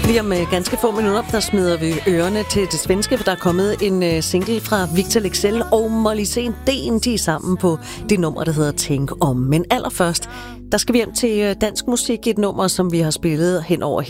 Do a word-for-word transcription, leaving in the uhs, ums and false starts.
Lige om øh, ganske få minutter, der smider vi ørerne til det svenske, for der er kommet en øh, single fra Victor Leksell og Molly Steen. De er sammen på det nummer, der hedder Tænk om. Men allerførst, der skal vi hjem til øh, dansk musik, et nummer, som vi har spillet hen over